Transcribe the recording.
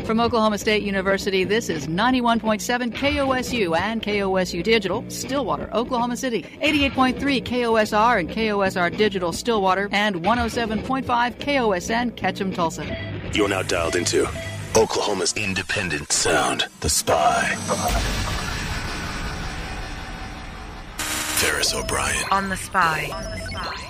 From Oklahoma State University, this is 91.7 KOSU and KOSU Digital, Stillwater, Oklahoma City, 88.3 KOSR and KOSR Digital, Stillwater, and 107.5 KOSN, Ketchum, Tulsa. You're now dialed into Oklahoma's independent sound, The Spy. Ferris O'Brien. On The Spy.